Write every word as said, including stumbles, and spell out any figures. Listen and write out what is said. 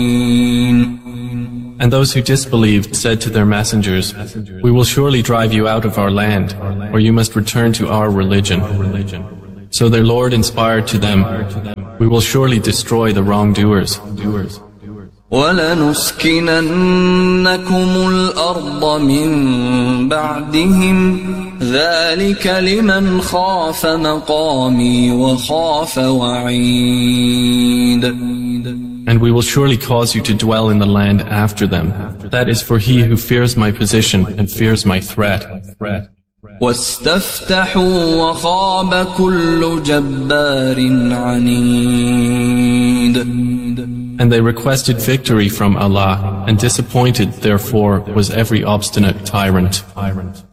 And those who disbelieved said to their messengers, "We will surely drive you out of our land, or you must return to our religion." So their Lord inspired to them, "We will surely destroy the wrongdoers." وَلَنُسْكِنَنَّكُمُ الْأَرْضَ مِنْ بَعْدِهِمْ ذَلِكَ لِمَنْ خَافَ مَقَامِي وَخَافَ وَعِيدِ. And we will surely cause you to dwell in the land after them. That is for he who fears my position and fears my threat. وَاسْتَفْتَحُوا وَخَابَ كُلُّ جَبَّارٍ عَنِيدٍ. And they requested victory from Allah, and disappointed therefore was every obstinate tyrant.